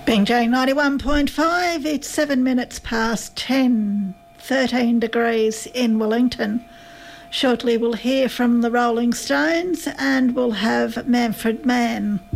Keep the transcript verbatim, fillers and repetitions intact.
Bing J ninety-one point five, it's seven minutes past ten, thirteen degrees in Wellington. Shortly we'll hear from the Rolling Stones and we'll have Manfred Mann.